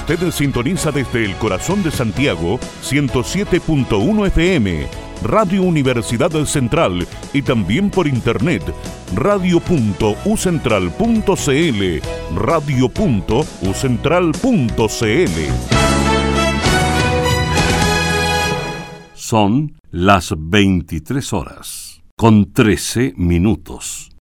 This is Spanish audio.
Usted sintoniza desde el corazón de Santiago 107.1 FM, Radio Universidad Central, y también por internet radio.ucentral.cl, radio.ucentral.cl. Son las 23 horas, con 13 minutos.